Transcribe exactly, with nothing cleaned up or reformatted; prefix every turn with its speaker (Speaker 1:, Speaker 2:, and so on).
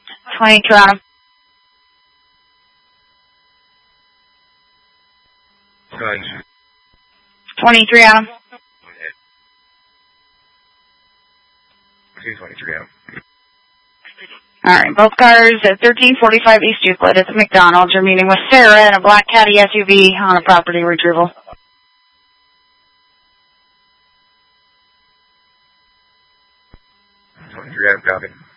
Speaker 1: twenty-two Adam.
Speaker 2: Nice.
Speaker 1: twenty-three Adam.
Speaker 2: two twenty-three Adam.
Speaker 1: Alright, both cars at thirteen forty-five East Euclid. It's McDonald's. You're meeting with Sarah in a black Caddy S U V on a property retrieval.
Speaker 2: twenty-three Adam, copy.